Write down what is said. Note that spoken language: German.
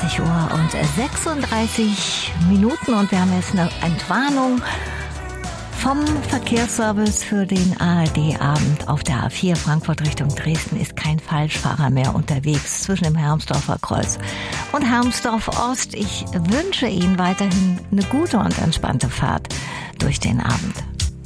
21 Uhr und 36 Minuten und wir haben jetzt eine Entwarnung vom Verkehrsservice für den ARD-Abend. Auf der A4 Frankfurt Richtung Dresden ist kein Falschfahrer mehr unterwegs zwischen dem Hermsdorfer Kreuz und Hermsdorf Ost. Ich wünsche Ihnen weiterhin eine gute und entspannte Fahrt durch den Abend.